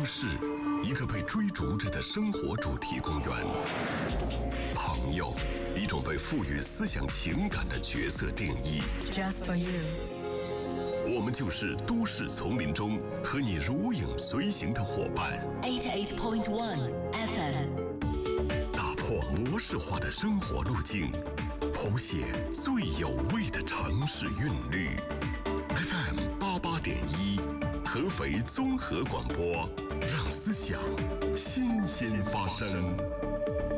都市，一个被追逐着的生活主题公园。朋友，一种被赋予思想情感的角色定义。 Just for you。 我们就是都市丛林中和你如影随形的伙伴。 88.1 FM。 打破模式化的生活路径，谱写最有味的城市韵律。FM 88.1，合肥综合广播，让思想新鲜发生。